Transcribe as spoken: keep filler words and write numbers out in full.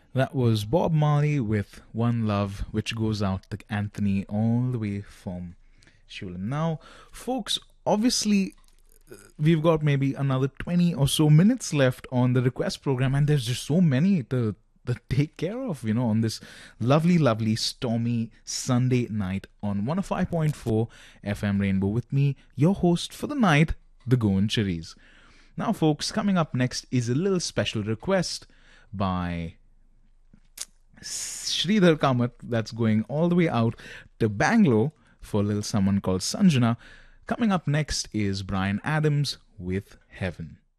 That was Bob Marley with One Love, which goes out to Anthony all the way from Shulam. Now, folks, obviously, we've got maybe another twenty or so minutes left on the request program, and there's just so many to, to take care of, you know, on this lovely, lovely, stormy Sunday night on one oh five point four F M Rainbow with me, your host for the night, the Goan Cherries. Now, folks, coming up next is a little special request by Sridhar Kamath that's going all the way out to Bangalore for a little someone called Sanjana. Coming up next is Brian Adams with Heaven.